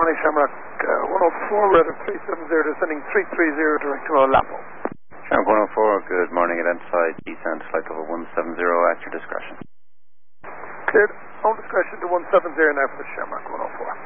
morning, Shamrock 104, we're at 370, descending 330, direct to Lapo. Shamrock 104, good morning, identify descent, flight level 170 at your discretion. Cleared, on discretion to 170 now for the Shamrock 104.